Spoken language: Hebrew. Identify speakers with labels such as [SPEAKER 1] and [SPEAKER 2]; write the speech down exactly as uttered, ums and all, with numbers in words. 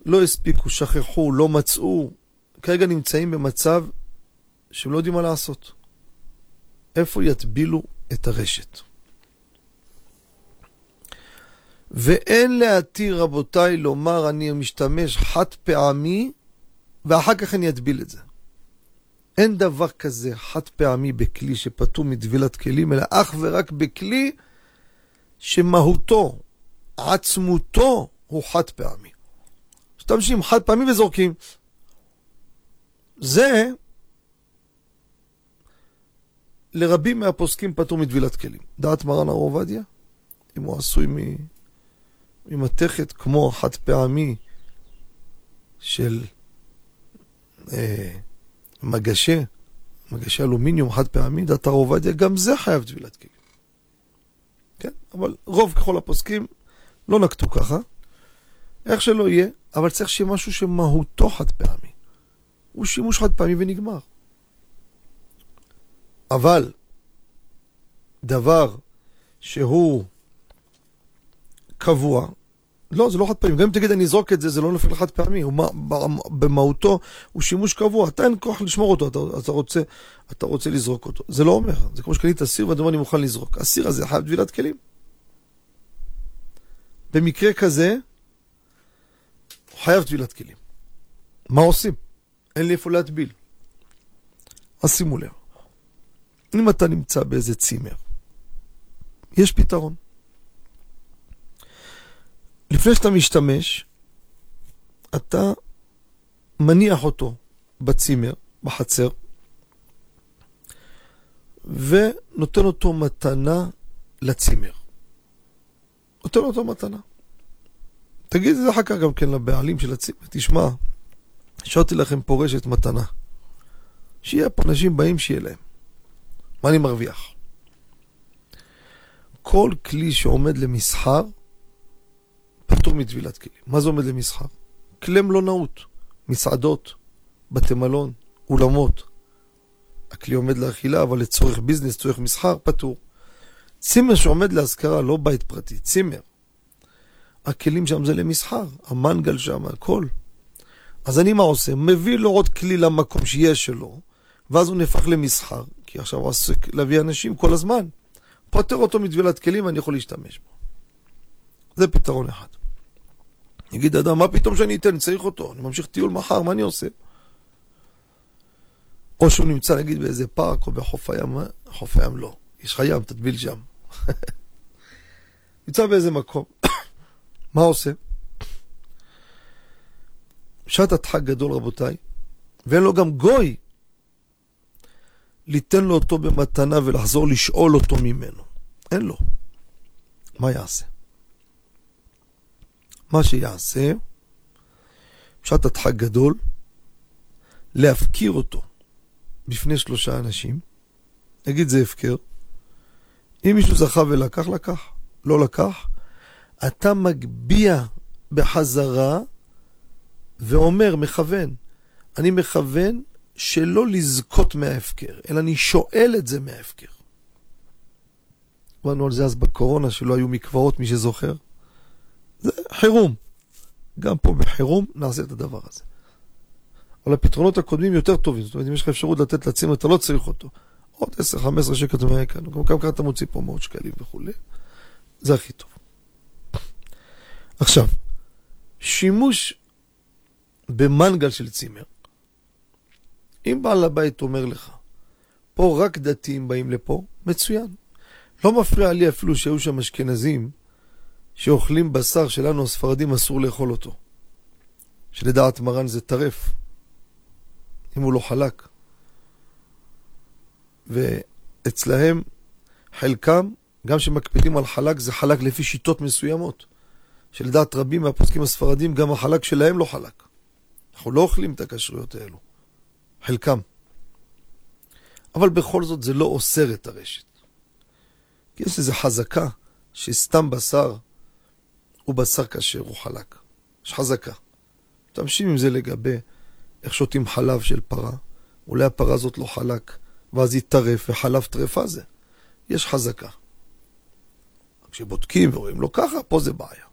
[SPEAKER 1] לא הספיקו, שכחו, לא מצאו, כרגע נמצאים במצב שהם לא יודעים מה לעשות. איפה יטבילו את הרשת? ואין להתיר, רבותיי, לומר אני משתמש חד פעמי ואחר כך אני אטביל את זה. אין דבר כזה חד פעמי בכלי שפטור מטבילת כלים, אלא אך ורק בכלי שמהותו, עצמותו, הוא חד פעמי. משתמשים חד פעמי וזורקים. זה לרבים מהפוסקים פטור מטבילת כלים. דעת מרן הרב עובדיה, אם הוא עשוי ממתכת כמו חד פעמי של אה, מגשה, מגשה אלומיניום חד פעמי, דעת הרב עובדיה, גם זה חייב טבילת כלים. כן? אבל רוב ככל הפוסקים לא נקטו ככה. איך שלא יהיה, אבל צריך שיהיה משהו שמהותו חד פעמי. הוא שימוש חד פעמי ונגמר. אבל דבר שהוא קבוע, לא, זה לא חד פעמי. גם אם תגיד אני אזרוק את זה, זה לא נופל חד פעמי. הוא, במהותו הוא שימוש קבוע. אתה אין כוח לשמור אותו, אתה, אתה, רוצה, אתה רוצה לזרוק אותו. זה לא אומר. זה כמו שקנית אסיר ואתה אומר אני מוכן לזרוק. הסיר הזה חייב טבילת כלים. במקרה כזה, הוא חייב טבילת כלים. מה עושים? אין לי איפה להטביל. אז שימו לב. אם אתה נמצא באיזה צימר, יש פתרון. לפני שאתה משתמש, אתה מניח אותו בצימר, בחצר, ונותן אותו מתנה לצימר. נותן אותו מתנה. תגיד את זה אחר כך גם כן לבעלים של הצימר. תשמע, השארתי לכם פה רשת מתנה. שיהיה פה אנשים באים שיהיה להם. מה אני מרוויח? כל כלי שעומד למסחר, פטור מטבילת כלים. מה זה עומד למסחר? כלי מלונאות, מסעדות, בתי מלון, אולמות. הכלי עומד לאכילה, אבל לצורך ביזנס, צורך מסחר, פטור. צימר שעומד להשכרה, לא בית פרטי, צימר. הכלים שם זה למסחר, המנגל שם, הכל. אז אני מה עושה? מביא לו עוד כלי למקום שיש שלו, ואז הוא נפח למסחר, כי עכשיו הוא עסק להביא אנשים כל הזמן. פותר אותו מטבילת כלים, אני יכול להשתמש בו. זה פתרון אחד. נגיד אדם, מה פתאום שאני אתן? צריך אותו. אני ממשיך טיול מחר, מה אני עושה? או שהוא נמצא, נגיד, באיזה פארק, או בחוף הים, חוף הים לא. יש לך ים, תטביל שם. נמצא באיזה מקום. מה עושה? שעת הדחק גדול, רבותיי, ואין לו גם גוי ליתן לו אותו במתנה ולחזור לשאול אותו ממנו. אין לו. מה יעשה? מה שיעשה, שעת הדחק גדול, להפקיר אותו בפני שלושה אנשים. נגיד זה הפקר. אם מישהו זכה ולקח, לקח. לא לקח. אתה מגביע בחזרה ואומר, מכוון. אני מכוון שלא לזכות מההפקר, אלא אני שואל את זה מההפקר. אמרנו על זה אז בקורונה, שלא היו מקוואות, מי שזוכר. זה חירום. גם פה בחירום נעשה את הדבר הזה. אבל הפתרונות הקודמים יותר טובים. זאת אומרת, אם יש לך אפשרות לתת לצימר, אתה לא צריך אותו. עוד עשר חמש עשרה שקל תמהיה כאן. גם כמה ככה אתה מוציא פה מאות שקלים וכו'. זה הכי טוב. עכשיו, שימוש במנגל של צימר. אם בעל הבית אומר לך, פה רק דתיים באים לפה, מצוין. לא מפריע לי אפילו שהיו שם אשכנזים שאוכלים בשר שלנו הספרדים אסור לאכול אותו. שלדעת מרן זה טרף. אם הוא לא חלק. ואצלהם חלקם, גם שמקפידים על חלק, זה חלק לפי שיטות מסוימות. שלדעת רבים מהפוסקים הספרדים, גם החלק שלהם לא חלק. אנחנו לא אוכלים את הכשרויות האלו. חלקם. אבל בכל זאת זה לא אוסר את הרשת. כי יש איזו חזקה שסתם בשר הוא בשר כשר, הוא חלק. יש חזקה. תמשים עם זה לגבי איך שותים חלב של פרה. אולי הפרה הזאת לא חלק, ואז היא טרף, וחלב טרפה זה. יש חזקה. כשבודקים ורואים לו ככה, פה זה בעיה.